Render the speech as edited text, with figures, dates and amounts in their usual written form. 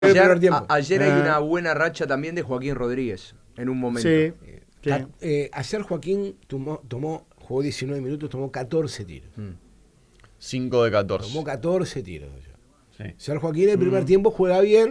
el primer Ayer, tiempo. ayer hay una buena racha también de Joaquín Rodríguez, en un momento. Sí. Sí. Ayer Joaquín jugó 19 minutos, tomó 14 tiros. 5 de 14. Tomó 14 tiros. Sí. Ayer Joaquín en el primer tiempo juega bien.